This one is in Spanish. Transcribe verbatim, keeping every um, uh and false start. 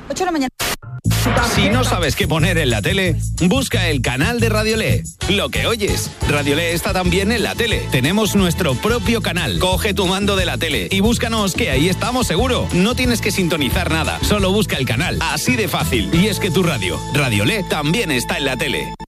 ocho de la mañana. Si no sabes qué poner en la tele, busca el canal de Radiolé. Lo que oyes, Radiolé está también en la tele. Tenemos nuestro propio canal. Coge tu mando de la tele y búscanos, que ahí estamos seguro. No tienes que sintonizar nada, solo busca el canal. Así de fácil. Y es que tu radio, Radiolé, también está en la tele.